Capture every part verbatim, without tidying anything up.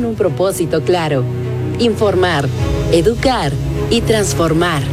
con un propósito claro: informar, educar y transformar.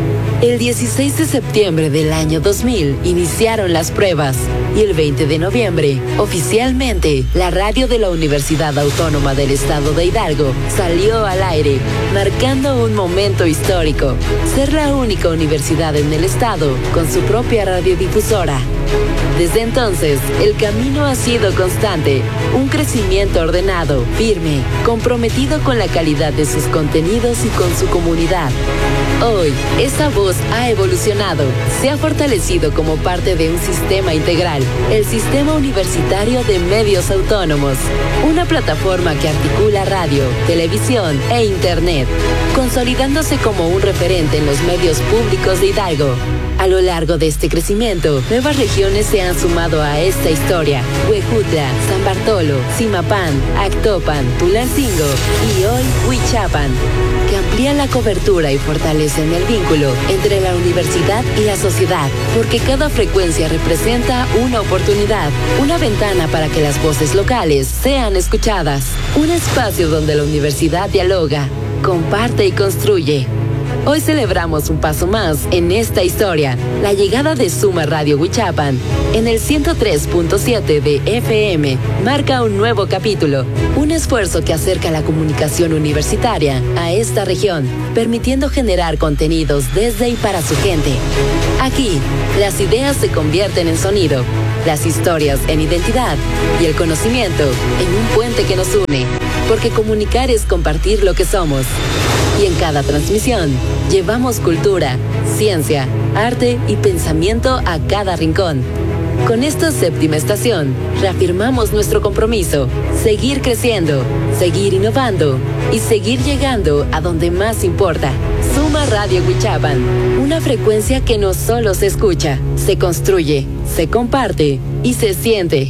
El dieciséis de septiembre del año dos mil iniciaron las pruebas y el veinte de noviembre, oficialmente, la radio de la Universidad Autónoma del Estado de Hidalgo salió al aire, marcando un momento histórico: ser la única universidad en el estado con su propia radiodifusora. Desde entonces, el camino ha sido constante, un crecimiento ordenado, firme, comprometido con la calidad de sus contenidos y con su comunidad. Hoy, esta voz ha evolucionado, se ha fortalecido como parte de un sistema integral, el Sistema Universitario de Medios Autónomos, una plataforma que articula radio, televisión e internet, consolidándose como un referente en los medios públicos de Hidalgo. A lo largo de este crecimiento, nuevas regiones se han sumado a esta historia: Huejutla, San Bartolo, Zimapán, Actopan, Tulancingo y hoy Huichapan, que amplían la cobertura y fortalecen el vínculo entre la universidad y la sociedad, porque cada frecuencia representa una oportunidad, una ventana para que las voces locales sean escuchadas, un espacio donde la universidad dialoga, comparte y construye. Hoy celebramos un paso más en esta historia, la llegada de Suma Radio Huichapan en el ciento tres punto siete de F M, marca un nuevo capítulo, un esfuerzo que acerca la comunicación universitaria a esta región, permitiendo generar contenidos desde y para su gente. Aquí, las ideas se convierten en sonido, las historias en identidad y el conocimiento en un puente que nos une, porque comunicar es compartir lo que somos. Y en cada transmisión, llevamos cultura, ciencia, arte y pensamiento a cada rincón. Con esta séptima estación, reafirmamos nuestro compromiso: seguir creciendo, seguir innovando y seguir llegando a donde más importa. Suma Radio Huichapan, una frecuencia que no solo se escucha, se construye, se comparte y se siente.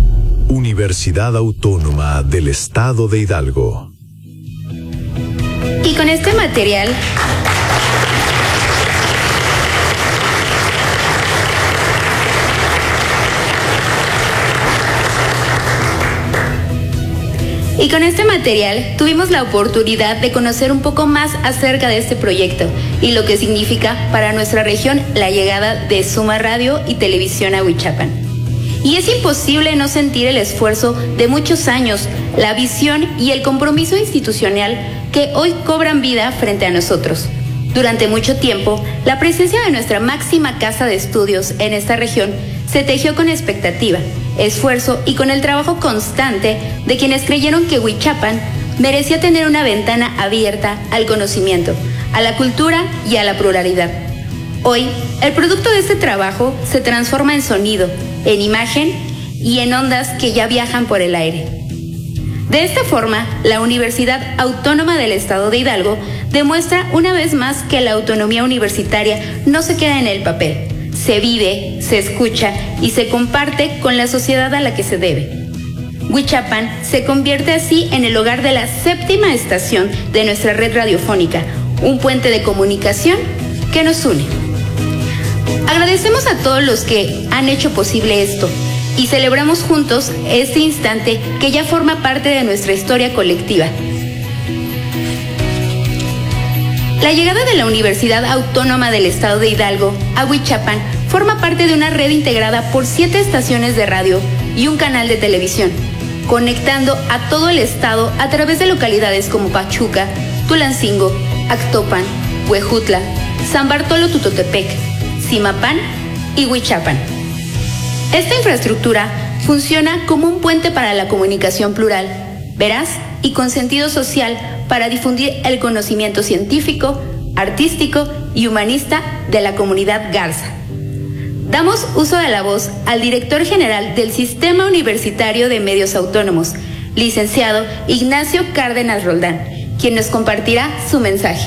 Universidad Autónoma del Estado de Hidalgo. Y con este material Y con este material tuvimos la oportunidad de conocer un poco más acerca de este proyecto y lo que significa para nuestra región la llegada de Suma Radio y Televisión a Huichapan. Y es imposible no sentir el esfuerzo de muchos años, la visión y el compromiso institucional que hoy cobran vida frente a nosotros. Durante mucho tiempo, la presencia de nuestra máxima casa de estudios en esta región se tejió con expectativa, esfuerzo y con el trabajo constante de quienes creyeron que Huichapan merecía tener una ventana abierta al conocimiento, a la cultura y a la pluralidad. Hoy, el producto de este trabajo se transforma en sonido, en imagen y en ondas que ya viajan por el aire. De esta forma, la Universidad Autónoma del Estado de Hidalgo demuestra una vez más que la autonomía universitaria no se queda en el papel, se vive, se escucha y se comparte con la sociedad a la que se debe. Huichapan se convierte así en el hogar de la séptima estación de nuestra red radiofónica, un puente de comunicación que nos une. Agradecemos a todos los que han hecho posible esto y celebramos juntos este instante que ya forma parte de nuestra historia colectiva. La llegada de la Universidad Autónoma del Estado de Hidalgo a Huichapan forma parte de una red integrada por siete estaciones de radio y un canal de televisión, conectando a todo el estado a través de localidades como Pachuca, Tulancingo, Actopan, Huejutla, San Bartolo Tutotepec, Zimapán y Huichapan. Esta infraestructura funciona como un puente para la comunicación plural, veraz y con sentido social para difundir el conocimiento científico, artístico y humanista de la comunidad garza. Damos uso de la voz al director general del Sistema Universitario de Medios Autónomos, licenciado Ignacio Cárdenas Roldán, quien nos compartirá su mensaje.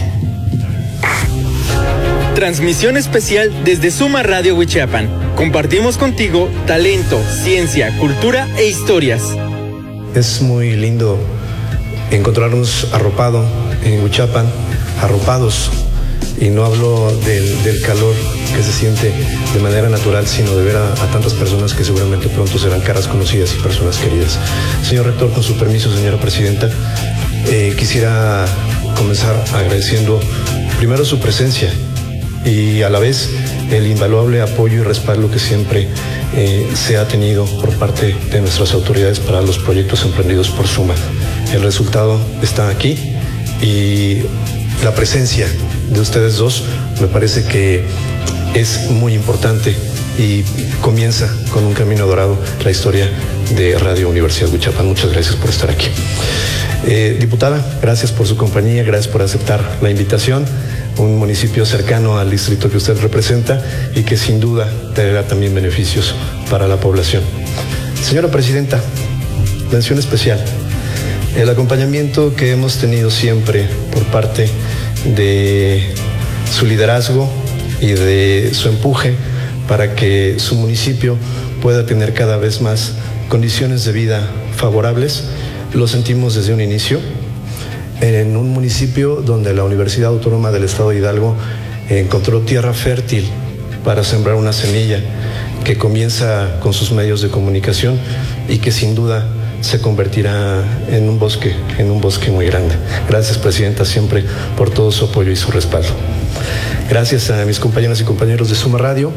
Transmisión especial desde Suma Radio Huichapan. Compartimos contigo talento, ciencia, cultura e historias. Es muy lindo encontrarnos arropado en Huichapan, arropados Y no hablo del, del calor que se siente de manera natural, sino de ver a, a tantas personas que seguramente pronto serán caras conocidas y personas queridas. Señor rector, con su permiso, señora presidenta, eh, quisiera comenzar agradeciendo primero su presencia y a la vez el invaluable apoyo y respaldo que siempre eh, se ha tenido por parte de nuestras autoridades para los proyectos emprendidos por Suma. El resultado está aquí y la presencia de ustedes dos me parece que es muy importante y comienza con un camino dorado la historia de Radio Universidad Huichapan. Muchas gracias por estar aquí. Eh, diputada, gracias por su compañía, gracias por aceptar la invitación. Un municipio cercano al distrito que usted representa y que sin duda traerá también beneficios para la población. Señora presidenta, mención especial. El acompañamiento que hemos tenido siempre por parte de su liderazgo y de su empuje para que su municipio pueda tener cada vez más condiciones de vida favorables, lo sentimos desde un inicio. En un municipio donde la Universidad Autónoma del Estado de Hidalgo encontró tierra fértil para sembrar una semilla que comienza con sus medios de comunicación y que sin duda se convertirá en un bosque, en un bosque muy grande. Gracias, presidenta, siempre por todo su apoyo y su respaldo. Gracias a mis compañeras y compañeros de Suma Radio.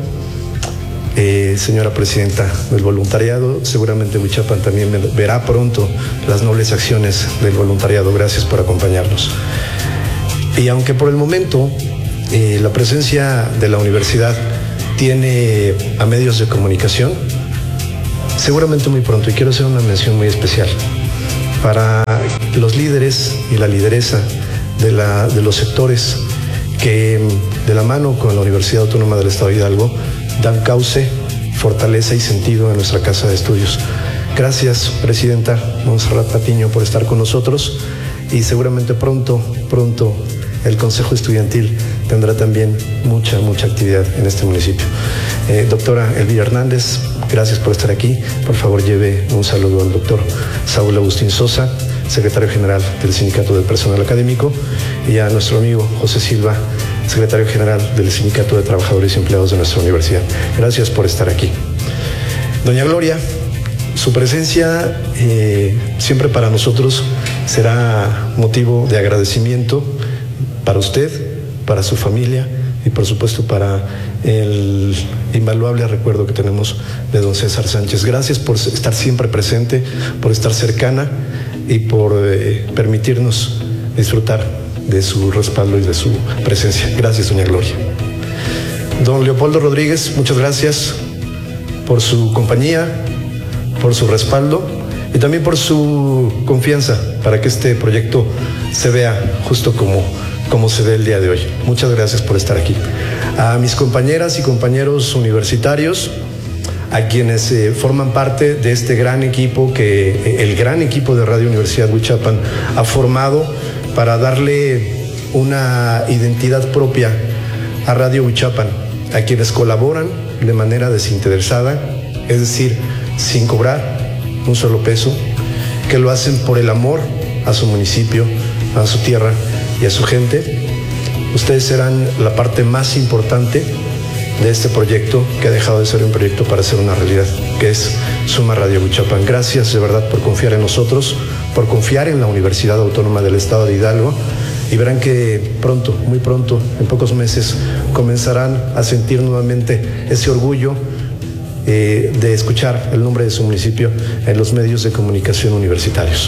Eh, señora presidenta del voluntariado, seguramente Huichapan también verá pronto las nobles acciones del voluntariado. Gracias por acompañarnos. Y aunque por el momento eh, la presencia de la universidad tiene a medios de comunicación, seguramente muy pronto, y quiero hacer una mención muy especial para los líderes y la lideresa de, la, de los sectores que de la mano con la Universidad Autónoma del Estado de Hidalgo dan cauce, fortaleza y sentido a nuestra casa de estudios. Gracias, presidenta Montserrat Patiño, por estar con nosotros y seguramente pronto, pronto el Consejo Estudiantil tendrá también mucha, mucha actividad en este municipio. Eh, doctora Elvira Hernández, gracias por estar aquí. Por favor, lleve un saludo al doctor Saúl Agustín Sosa, secretario general del Sindicato del Personal Académico, y a nuestro amigo José Silva, secretario general del Sindicato de Trabajadores y Empleados de nuestra universidad. Gracias por estar aquí. Doña Gloria, su presencia eh, siempre para nosotros será motivo de agradecimiento para usted, para su familia y por supuesto para el invaluable recuerdo que tenemos de don César Sánchez. Gracias por estar siempre presente, por estar cercana y por eh, permitirnos disfrutar de su respaldo y de su presencia. Gracias, doña Gloria. Don Leopoldo Rodríguez, muchas gracias por su compañía, por su respaldo y también por su confianza para que este proyecto se vea justo como, como se ve el día de hoy. Muchas gracias por estar aquí. A mis compañeras y compañeros universitarios, a quienes eh, forman parte de este gran equipo que eh, el gran equipo de Radio Universidad Huichapan ha formado para darle una identidad propia a Radio Huichapan, a quienes colaboran de manera desinteresada, es decir, sin cobrar un solo peso, que lo hacen por el amor a su municipio, a su tierra y a su gente. Ustedes serán la parte más importante de este proyecto que ha dejado de ser un proyecto para ser una realidad, que es Suma Radio Huichapan. Gracias de verdad por confiar en nosotros, por confiar en la Universidad Autónoma del Estado de Hidalgo, y verán que pronto, muy pronto, en pocos meses, comenzarán a sentir nuevamente ese orgullo eh, de escuchar el nombre de su municipio en los medios de comunicación universitarios.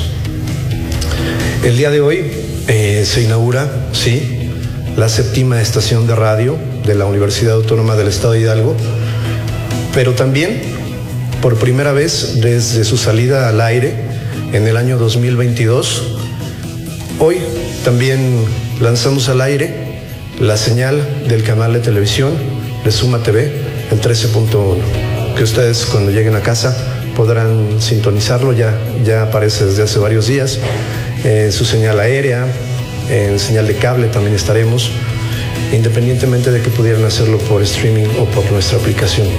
El día de hoy eh, se inaugura, sí, la séptima estación de radio de la Universidad Autónoma del Estado de Hidalgo, pero también por primera vez desde su salida al aire en el año dos mil veintidós, hoy también lanzamos al aire la señal del canal de televisión de Suma T V, el trece punto uno, que ustedes cuando lleguen a casa podrán sintonizarlo, ya, ya aparece desde hace varios días, en su señal aérea, en señal de cable también estaremos, independientemente de que pudieran hacerlo por streaming o por nuestra aplicación.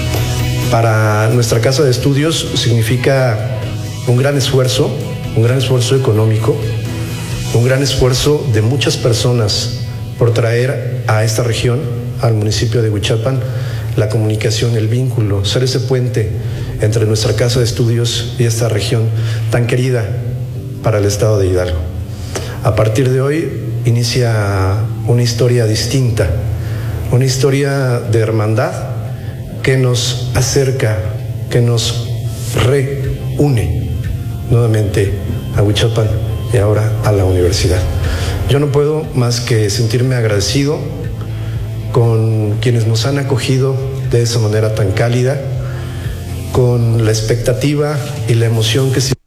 Para nuestra casa de estudios significa un gran esfuerzo, un gran esfuerzo económico, un gran esfuerzo de muchas personas por traer a esta región, al municipio de Huichapan, la comunicación, el vínculo, ser ese puente entre nuestra casa de estudios y esta región tan querida para el estado de Hidalgo. A partir de hoy inicia una historia distinta, una historia de hermandad que nos acerca, que nos reúne nuevamente a Huichapan y ahora a la universidad. Yo no puedo más que sentirme agradecido con quienes nos han acogido de esa manera tan cálida, con la expectativa y la emoción que